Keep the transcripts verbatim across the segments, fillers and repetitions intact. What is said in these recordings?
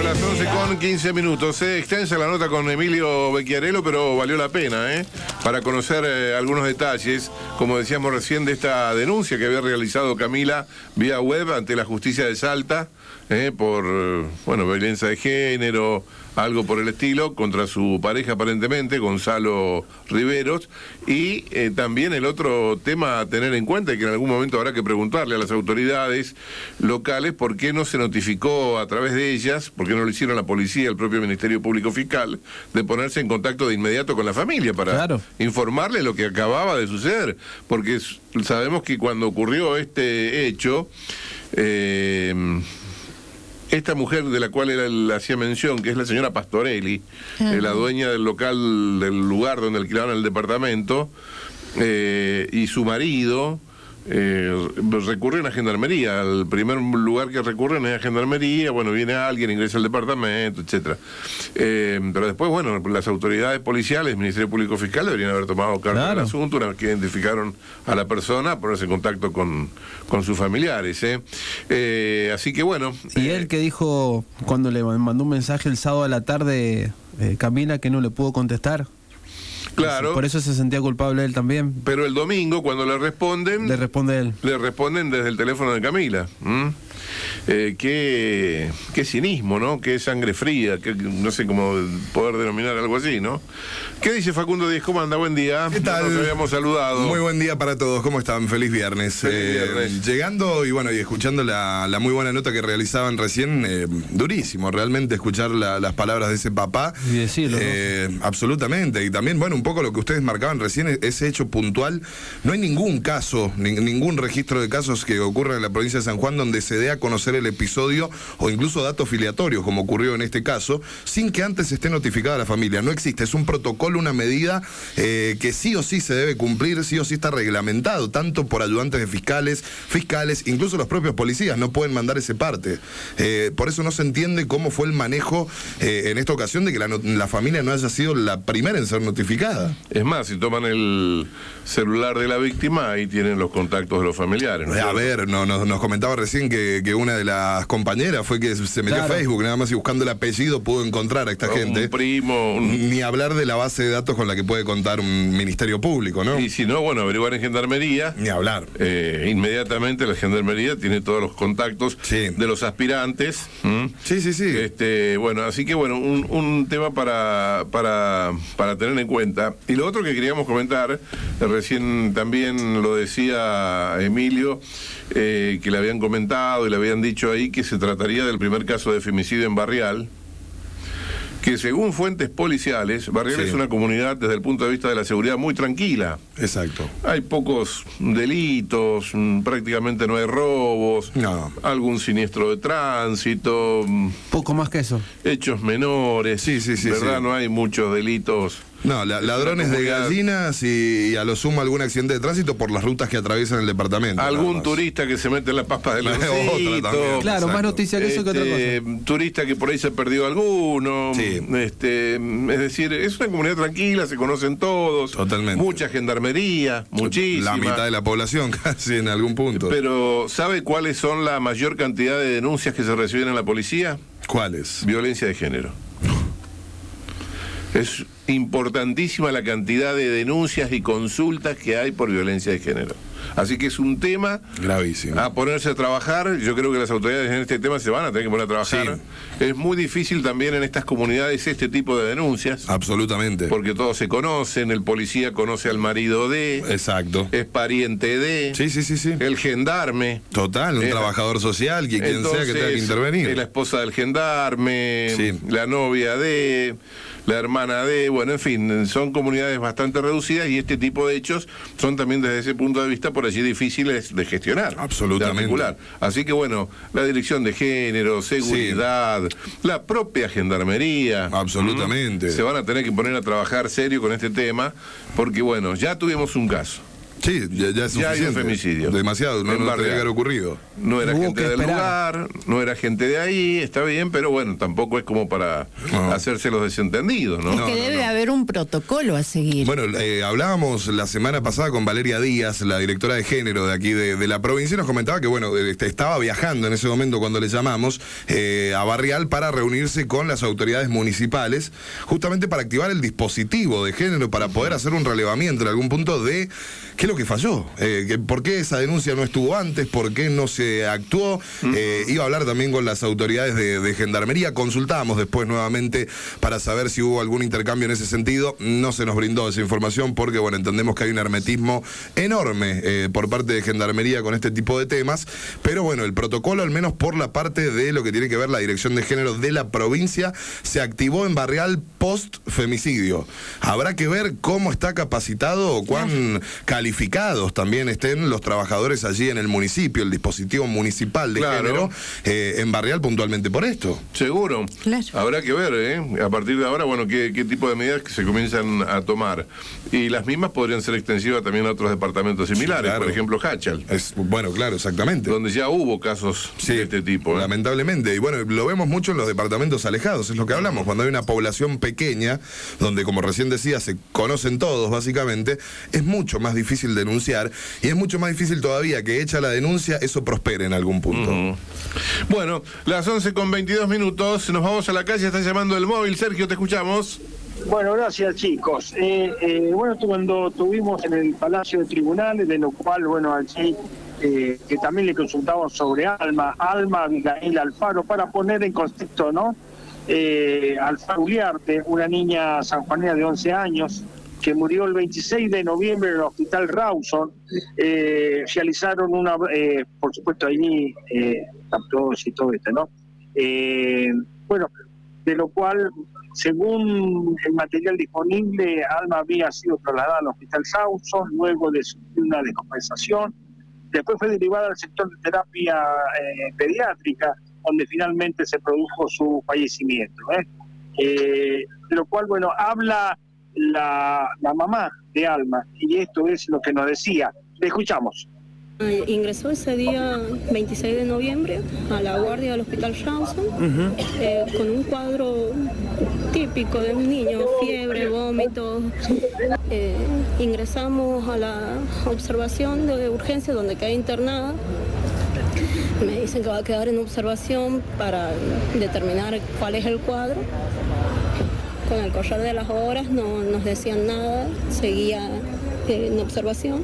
las once con quince minutos. Eh, extensa la nota con Emilio Becchiarello, pero valió la pena, ¿eh? Para conocer eh, algunos detalles, como decíamos recién, de esta denuncia que había realizado Camila vía web ante la justicia de Salta, eh, por, bueno, violencia de género, algo por el estilo, contra su pareja aparentemente, Gonzalo Riveros, y eh, también el otro tema a tener en cuenta, y que en algún momento habrá que preguntarle a las autoridades locales por qué no se notificó a través de ellas, por qué no lo hicieron la policía, el propio Ministerio Público Fiscal, de ponerse en contacto de inmediato con la familia para claro. informarle lo que acababa de suceder, porque sabemos que cuando ocurrió este hecho, eh, esta mujer de la cual él hacía mención, que es la señora Pastorelli, uh-huh. eh, la dueña del local, del lugar donde alquilaban el departamento, eh, y su marido, eh, recurren a Gendarmería. El primer lugar que recurren es a Gendarmería, bueno, viene alguien, ingresa al departamento, etcétera. Eh, pero después, bueno, las autoridades policiales, el Ministerio Público Fiscal, deberían haber tomado carta claro. del asunto, una vez que identificaron a la persona, ponerse en contacto con, con sus familiares. ¿eh? Eh, así que bueno. Y eh, él que dijo, cuando le mandó un mensaje el sábado a la tarde, eh, Camila, que no le pudo contestar. Claro. Por eso se sentía culpable él también. Pero el domingo, cuando le responden... Le responde él. Le responden desde el teléfono de Camila. ¿Mm? Eh, qué, qué cinismo, ¿no? Qué sangre fría, que, no sé cómo poder denominar algo así, ¿no? ¿Qué dice Facundo Díez? ¿Cómo anda? Buen día. ¿Qué tal? Nos habíamos saludado. Muy buen día para todos. ¿Cómo están? Feliz viernes. Feliz eh, viernes. Llegando y bueno, y escuchando la, la muy buena nota que realizaban recién, eh, durísimo realmente escuchar la, las palabras de ese papá. Y decirlo, eh, ¿no? Absolutamente. Y también, bueno, un poco lo que ustedes marcaban recién, ese hecho puntual. No hay ningún caso, ni, ningún registro de casos que ocurra en la provincia de San Juan donde se dé a conocer el episodio o incluso datos filiatorios, como ocurrió en este caso, sin que antes esté notificada la familia. No existe, es un protocolo, una medida eh, que sí o sí se debe cumplir, sí o sí está reglamentado, tanto por ayudantes de fiscales, fiscales, incluso los propios policías no pueden mandar ese parte. Eh, por eso no se entiende cómo fue el manejo eh, en esta ocasión de que la, la familia no haya sido la primera en ser notificada. Es más, si toman el celular de la víctima, ahí tienen los contactos de los familiares, ¿no? A ver, no, no, nos comentaba recién que, que una de las compañeras fue que se metió claro. a Facebook, nada más y buscando el apellido pudo encontrar a esta un gente. Un primo. Un... Ni hablar de la base de datos con la que puede contar un ministerio público, ¿no? Y si no, bueno, averiguar en Gendarmería. Ni hablar. Eh, inmediatamente la Gendarmería tiene todos los contactos sí. de los aspirantes. ¿Mm? Sí, sí, sí. Este, bueno, así que bueno, un, un tema para, para, para tener en cuenta. Y lo otro que queríamos comentar, recién también lo decía Emilio, eh, que le habían comentado y le habían dicho ahí que se trataría del primer caso de femicidio en Barrial, que según fuentes policiales, Barrial sí. es una comunidad desde el punto de vista de la seguridad muy tranquila. Exacto. Hay pocos delitos, prácticamente no hay robos, no. algún siniestro de tránsito. Poco más que eso. Hechos menores. Sí, sí, sí. ¿Verdad? Sí. No hay muchos delitos. No, la, ladrones de gallinas y, y a lo sumo algún accidente de tránsito por las rutas que atraviesan el departamento. Algún turista que se mete en las papas del lancito. Claro, exacto. Más noticia que eso este, que otra cosa. Turista que por ahí se perdió alguno. Sí. Este, es decir, es una comunidad tranquila, se conocen todos. Totalmente. Mucha gendarmería, muchísima. La mitad de la población casi en algún punto. Pero, ¿sabe cuáles son la mayor cantidad de denuncias que se reciben en la policía? ¿Cuáles? Violencia de género. Es importantísima la cantidad de denuncias y consultas que hay por violencia de género. Así que es un tema gravísimo a ponerse a trabajar. Yo creo que las autoridades en este tema se van a tener que poner a trabajar. Sí. Es muy difícil también en estas comunidades este tipo de denuncias. Absolutamente. Porque todos se conocen, el policía conoce al marido de... Exacto. Es pariente de... Sí, sí, sí, sí. El gendarme. Total, un eh, trabajador social, quien, quien sea que tenga que intervenir. La esposa del gendarme, sí. la novia de... la hermana de, bueno, en fin, son comunidades bastante reducidas y este tipo de hechos son también desde ese punto de vista por allí difíciles de gestionar. Absolutamente. De Así que bueno, la dirección de género, seguridad, sí. la propia gendarmería. Absolutamente. Se van a tener que poner a trabajar serio con este tema porque bueno, ya tuvimos un caso. Sí, ya, ya es Ya hay un suficiente. femicidio. Demasiado, no, En no tendría Barrial. que haber ocurrido. No era Hubo gente que del esperar. lugar, no era gente de ahí, está bien, pero bueno, tampoco es como para No. hacerse los desentendidos, ¿no? Es No, que no, debe no. haber un protocolo a seguir. Bueno, eh, hablábamos la semana pasada con Valeria Díaz, la directora de género de aquí de, de la provincia, y nos comentaba que, bueno, este, estaba viajando en ese momento cuando le llamamos eh, a Barrial para reunirse con las autoridades municipales, justamente para activar el dispositivo de género, para poder hacer un relevamiento en algún punto de qué es lo que falló, eh, que, por qué esa denuncia no estuvo antes, por qué no se actuó. Eh, iba a hablar también con las autoridades de, de Gendarmería, consultábamos después nuevamente para saber si hubo algún intercambio en ese sentido, no se nos brindó esa información porque, bueno, entendemos que hay un hermetismo enorme eh, por parte de Gendarmería con este tipo de temas, pero bueno, el protocolo, al menos por la parte de lo que tiene que ver la Dirección de Género de la provincia, se activó en Barrial post-femicidio. Habrá que ver cómo está capacitado o cuán calificados también estén los trabajadores allí en el municipio, el dispositivo municipal de Claro. género, eh, en Barrial puntualmente por esto. Seguro. Claro. Habrá que ver, ¿eh? A partir de ahora, bueno, qué, qué tipo de medidas que se comienzan a tomar. Y las mismas podrían ser extensivas también a otros departamentos similares, claro. por ejemplo, Hachal, Es, bueno, claro, exactamente. donde ya hubo casos Sí, de este tipo. ¿eh? lamentablemente. Y bueno, lo vemos mucho en los departamentos alejados, es lo que hablamos. Cuando hay una población pequeña, donde, como recién decía, se conocen todos, básicamente, es mucho más difícil denunciar y es mucho más difícil todavía que hecha la denuncia, eso prospere en algún punto. Ujú. Bueno, las once con veintidós minutos, nos vamos a la calle, está llamando el móvil. Sergio, te escuchamos. Bueno, gracias chicos. Eh, eh, bueno, esto cuando estuvimos en el Palacio de Tribunales, de lo cual, bueno, allí eh, que también le consultamos sobre Alma, Alma Abigail Alfaro, para poner en contexto, ¿no? Eh, Alfaro Uliarte, una niña sanjuanera de once años, que murió el veintiséis de noviembre en el Hospital Rawson. Eh, realizaron una, eh, por supuesto, allí, eh, y todo esto, ¿no? Eh, bueno, de lo cual, según el material disponible, Alma había sido trasladada al Hospital Rawson luego de sufrir una descompensación. Después fue derivada al sector de terapia eh, pediátrica, donde finalmente se produjo su fallecimiento. ¿eh? Eh, de lo cual, bueno, habla la, la mamá de Alma, y esto es lo que nos decía. Le escuchamos. Eh, Ingresó ese día veintiséis de noviembre a la guardia del Hospital Rawson eh, con un cuadro típico de un niño, fiebre, vómitos. Eh, ingresamos a la observación de urgencia donde queda internada. Me dicen que va a quedar en observación para determinar cuál es el cuadro. Con el correr de las horas no nos decían nada, seguía eh, en observación.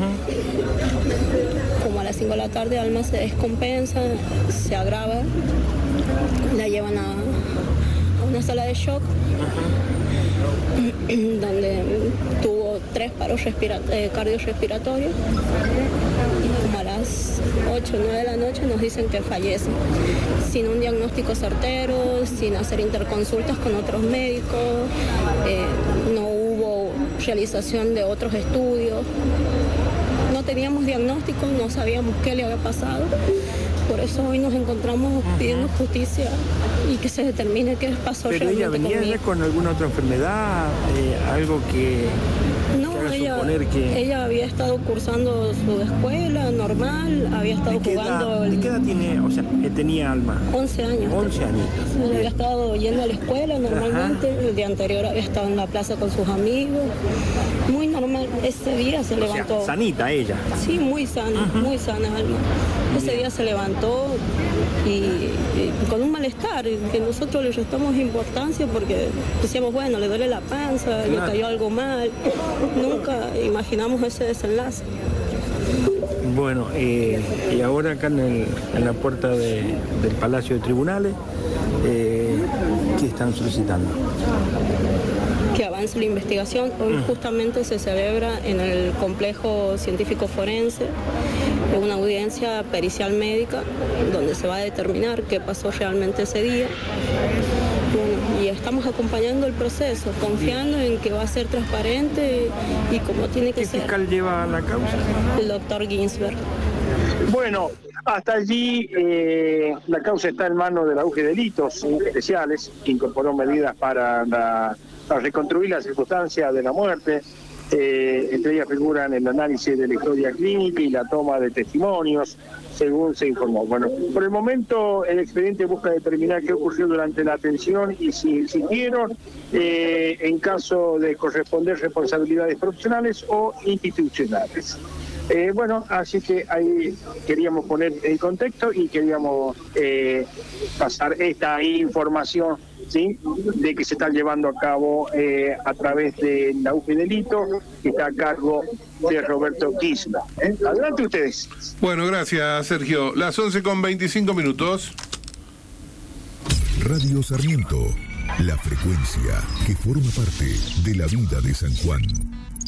Como a las cinco de la tarde Alma se descompensa, se agrava, la llevan a, a una sala de shock, donde tuvo tres paros respira- eh, cardiorrespiratorios. Como a las ocho o nueve de la noche nos dicen que fallece, sin un diagnóstico certero, sin hacer interconsultas con otros médicos, eh, no hubo realización de otros estudios, no teníamos diagnóstico, no sabíamos qué le había pasado. Por eso hoy nos encontramos pidiendo justicia y que se determine qué pasó Pero ella realmente venía conmigo. ya con alguna otra enfermedad, eh, algo que, No, que haga ella, suponer que... ella había estado cursando su escuela normal, había estado ¿De qué, jugando edad, ¿De qué edad tiene, o sea, que tenía Alma? once años. once añitos. Ella había estado yendo a la escuela normalmente, el día anterior había estado en la plaza con sus amigos, muy normal. Ese día se O sea, levantó. sanita ella. Sí, muy sana, muy sana Alma. Ese día se levantó y, y con un malestar, que nosotros le restamos importancia porque decíamos, bueno, le duele la panza, le Claro. cayó algo mal. Nunca imaginamos ese desenlace. Bueno, eh, y ahora acá en, el- en la puerta de- del Palacio de Tribunales, eh, ¿qué están solicitando? Que avance la investigación. Hoy justamente se celebra en el complejo científico forense una audiencia pericial médica donde se va a determinar qué pasó realmente ese día. Bueno, y estamos acompañando el proceso, confiando en que va a ser transparente y como tiene que ¿Qué ser. fiscal lleva la causa? El doctor Ginsberg. Bueno, hasta allí eh, la causa está en manos de la U G Delitos Especiales, que incorporó medidas para, la- para reconstruir las circunstancias de la muerte. Eh, entre ellas figuran el análisis de la historia clínica y la toma de testimonios, según se informó. Bueno, por el momento el expediente busca determinar qué ocurrió durante la atención y si existieron, eh, en caso de corresponder responsabilidades profesionales o institucionales. Eh, bueno, así que ahí queríamos poner el contexto y queríamos eh, pasar esta información, ¿sí?, de que se está llevando a cabo eh, a través de la U P Delito, que está a cargo de Roberto Kirchner. ¿eh? Adelante ustedes. Bueno, gracias, Sergio. Las once con veinticinco minutos. Radio Sarmiento, la frecuencia que forma parte de la vida de San Juan.